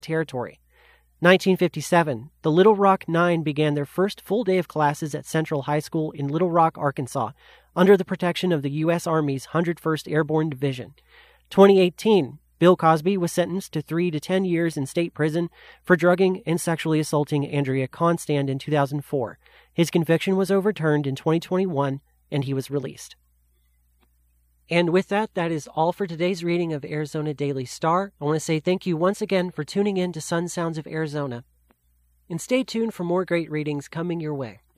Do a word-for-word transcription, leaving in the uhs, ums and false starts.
Territory. nineteen fifty-seven, the Little Rock Nine began their first full day of classes at Central High School in Little Rock, Arkansas, under the protection of the U S Army's one hundred first Airborne Division. twenty eighteen, Bill Cosby was sentenced to three to ten years in state prison for drugging and sexually assaulting Andrea Constand in two thousand four. His conviction was overturned in twenty twenty-one, and he was released. And with that, that is all for today's reading of Arizona Daily Star. I want to say thank you once again for tuning in to Sun Sounds of Arizona. And stay tuned for more great readings coming your way.